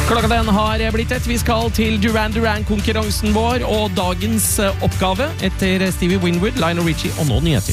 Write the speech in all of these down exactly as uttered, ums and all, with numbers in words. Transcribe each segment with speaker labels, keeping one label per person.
Speaker 1: Klokka den har blitt ett. Vi skal til Duran Duran-konkurransen vår, og dagens oppgave etter Stevie Winwood, Lionel Richie og nå nyheter.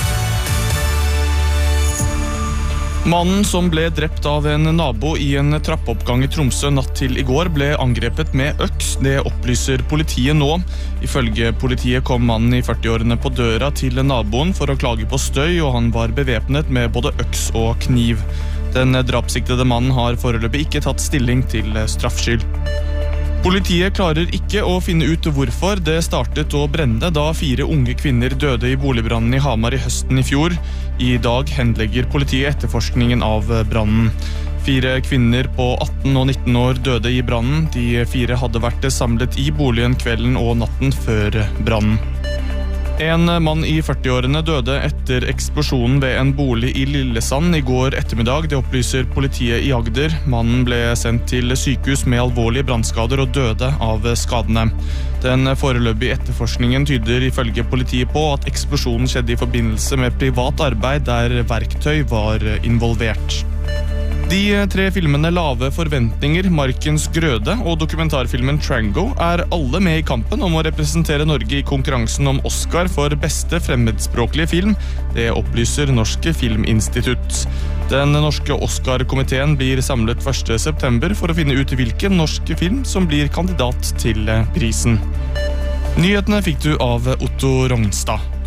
Speaker 2: Mannen som ble drept av en nabo i en trappeoppgang i Tromsø natt til i går ble angrepet med øks. Det opplyser politiet nå. Ifølge politiet kom mannen i førti-årene på døra til naboen for å klage på støy, og han var bevæpnet med både øks og kniv. Den drapssiktede mannen har foreløpig ikke tatt stilling til straffskyld. Politiet klarer ikke å finne ut hvorfor det startet å brenne da fire unge kvinner døde i boligbrannen i Hamar i høsten i fjor. I dag henlegger politiet etterforskningen av brannen. Fire kvinner på atten og nitten år døde i brannen. De fire hadde vært samlet i boligen kvelden og natten før brannen. En mann i førti-årene døde etter eksplosjonen ved en bolig i Lillesand i går ettermiddag. Det opplyser politiet i Agder. Mannen ble sendt til sykehus med alvorlige brannskader og døde av skadene. Den foreløpige etterforskningen tyder ifølge politiet på at eksplosjonen skjedde i forbindelse med privat arbeid der verktøy var involvert. De tre filmene Lave forventninger, Markens grøde og dokumentarfilmen Trango er alle med i kampen om å representere Norge i konkurransen om Oscar for beste fremmedspråklige film. Det opplyser Norske Filminstitutt. Den norske Oscar-komiteen blir samlet første september for å finne ut hvilken norsk film som blir kandidat til prisen. Nyhetene fikk du av Otto Rognstad.